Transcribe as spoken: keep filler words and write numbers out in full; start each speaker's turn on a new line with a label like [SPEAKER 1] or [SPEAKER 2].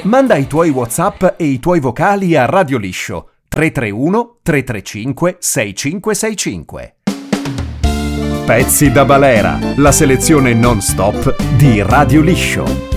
[SPEAKER 1] Manda i tuoi WhatsApp e i tuoi vocali a Radio Liscio tre tre uno tre tre cinque sei cinque sei cinque. Pezzi da balera, la selezione non stop di Radio Liscio.